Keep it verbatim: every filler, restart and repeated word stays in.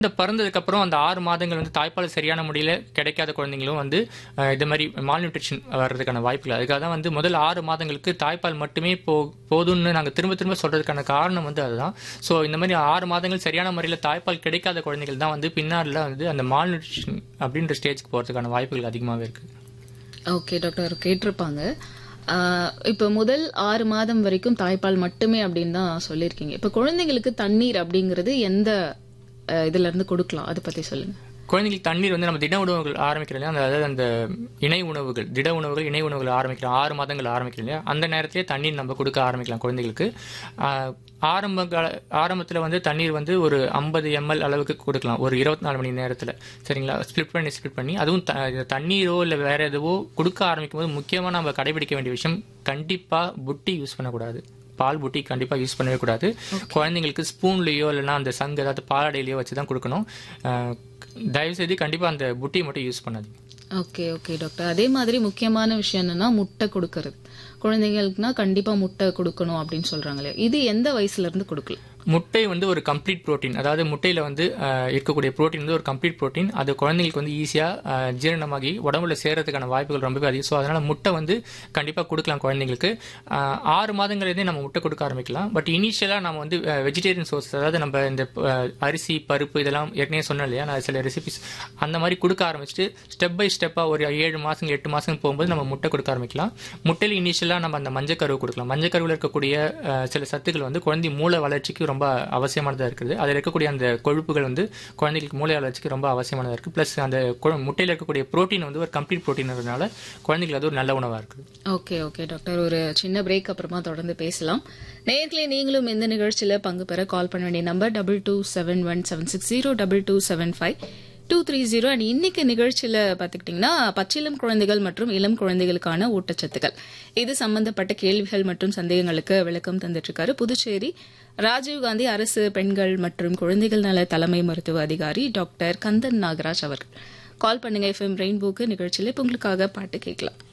இந்த பிறந்ததுக்கு அப்புறம் அந்த ஆறு மாதங்கள் வந்து தாய்ப்பால் சரியான முறையில் கிடைக்காத குழந்தைங்களும் வந்து அஹ், இது மாதிரி மால் நியூட்ரிஷன் வர்றதுக்கான வாய்ப்புகள். அதுக்காக தான் வந்து முதல் ஆறு மாதங்களுக்கு தாய்ப்பால் மட்டுமே போ போதும்னு நாங்கள் திரும்ப திரும்ப சொல்றதுக்கான காரணம் வந்து அதுதான். ஸோ இந்த மாதிரி ஆறு மாதங்கள் சரியான முறையில் தாய்ப்பால் கிடைக்காத குழந்தைகள் தான் வந்து பின்னாடில் வந்து அந்த மால் நியூட்ரிஷன் அப்படின்ற ஸ்டேஜ்க்கு போகிறதுக்கான வாய்ப்புகள் அதிகமாகவே இருக்கு. ஓகே டாக்டர், கேட்டிருப்பாங்க. ஆஹ் இப்ப முதல் ஆறு மாதம் வரைக்கும் தாய்ப்பால் மட்டுமே அப்படின்னு தான் சொல்லியிருக்கீங்க. இப்ப குழந்தைங்களுக்கு தண்ணீர் அப்படிங்கிறது எந்த அஹ், இதுல இருந்து கொடுக்கலாம், அதை பத்தி சொல்லுங்க. குழந்தைங்களுக்கு தண்ணீர் வந்து நம்ம திட உணவுகள் ஆரம்பிக்கிறோம் இல்லையா, அந்த அதாவது அந்த இணை உணவுகள், திட உணவுகள் இணை உணவுகள் ஆரம்பிக்கிறோம், ஆறு மாதங்கள் ஆரம்பிக்கிறோம் இல்லையா, அந்த நேரத்திலே தண்ணீர் நம்ம கொடுக்க ஆரம்பிக்கலாம் குழந்தைகளுக்கு. ஆஹ் ஆரம்ப கால ஆரம்பத்தில் வந்து தண்ணீர் வந்து ஒரு ஐம்பது எம்எல் அளவுக்கு கொடுக்கலாம் ஒரு இருபத்தி நாலு மணி நேரத்தில். சரிங்களா, ஸ்ப்ளிட் பண்ணி ஸ்ப்ளிட் பண்ணி அதுவும் த- தண்ணீரோ இல்லை வேற எதுவோ கொடுக்க ஆரம்பிக்கும் போது முக்கியமாக நம்ம கடைபிடிக்க வேண்டிய விஷயம், கண்டிப்பாக புட்டி யூஸ் பண்ணக்கூடாது. பால் புட்டி கண்டிப்பாக யூஸ் பண்ணவே கூடாது. குழந்தைங்களுக்கு ஸ்பூன்லேயோ இல்லைன்னா அந்த சங்கு ஏதாவது பாலடையிலையோ வச்சு தான் கொடுக்கணும். அஹ் தயவுசெய்து கண்டிப்பாக அந்த புட்டியை மட்டும் யூஸ் பண்ணாதீங்க. ஓகே ஓகே டாக்டர், அதே மாதிரி முக்கியமான விஷயம் என்னன்னா முட்டை கொடுக்கறது. குழந்தைங்களுக்குனா கண்டிப்பா முட்டை கொடுக்கணும் அப்படின்னு சொல்றாங்களே, இது எந்த வயசுல இருந்து கொடுக்கலாம்? முட்டை வந்து ஒரு கம்ப்ளீட் புரோட்டீன், அதாவது முட்டையில் வந்து அஹ், இருக்கக்கூடிய புரோட்டீன் வந்து ஒரு கம்ப்ளீட் புரோட்டீன். அது குழந்தைங்களுக்கு வந்து ஈஸியாக ஜீரணமாகி உடம்புல சேர்றதுக்கான வாய்ப்புகள் ரொம்பவே அதிகம். ஸோ அதனால் முட்டை வந்து கண்டிப்பாக கொடுக்கலாம் குழந்தைங்களுக்கு. அஹ், ஆறு மாதங்களிலேருந்தே நம்ம முட்டை கொடுக்க ஆரம்பிக்கலாம். பட் இனிஷியலாக நம்ம வந்து வெஜிடேரியன் சோர்ஸ், அதாவது நம்ம இந்த அஹ், அரிசி பருப்பு இதெல்லாம் ஏற்கனவே சொன்னேன் இல்லையா, நான் சில ரெசிபிஸ் அந்த மாதிரி கொடுக்க ஆரம்பிச்சுட்டு ஸ்டெப் பை ஸ்டெப்பாக ஒரு ஏழு மாதங்கள் எட்டு மாதங்கள் போகும்போது நம்ம முட்டை கொடுக்க ஆரம்பிக்கலாம். முட்டையில் இனிஷியலாக நம்ம அந்த மஞ்சக்கருவு கொடுக்கலாம். மஞ்சக்கருவில் இருக்கக்கூடிய அஹ், சில சத்துக்கள் வந்து குழந்தை மூளை வளர்ச்சிக்கு ரொம்ப அவசியமானதாக இருக்குது. அதில் இருக்கக்கூடிய அந்த கொழுப்புகள் வந்து குழந்தைகளுக்கு மூளை வளர்ச்சிக்கு ரொம்ப அவசியமானதாக இருக்குது. ப்ளஸ் அந்த கு- முட்டையில் இருக்கக்கூடிய புரோட்டீன் வந்து ஒரு கம்ப்ளீட் புரோட்டீன்றதுனால குழந்தைகளுக்கு அது ஒரு நல்ல உணவாக இருக்குது. ஓகே ஓகே டாக்டர், ஒரு சின்ன பிரேக் அப்புறமா தொடர்ந்து பேசலாம். நேயர்களே, நீங்களும் இந்த நிகழ்ச்சியில பங்கு பெற கால் பண்ண வேண்டிய number double two seven one seven six zero double two seven five two three zero. And இன்னைக்கு நிகழ்ச்சியில பாத்துக்கிட்டீங்கன்னா பச்சிளம் குழந்தைகள் மற்றும் இளம் குழந்தைகளுக்கான ஊட்டச்சத்துக்கள் இது சம்பந்தப்பட்ட கேள்விகள் மற்றும் சந்தேகங்களுக்கு விளக்கம் தந்துட்டு இருக்காரு புதுச்சேரி ராஜீவ்காந்தி அரசு பெண்கள் மற்றும் குழந்தைகள் நல தலைமை மருத்துவ அதிகாரி டாக்டர் கந்தன் நாகராஜ் அவர்கள். கால் பண்ணுங்க எஃப்எம் ரெயின்போக்கு. நிகழ்ச்சியில இப்ப உங்களுக்காக பாட்டு கேட்கலாம்.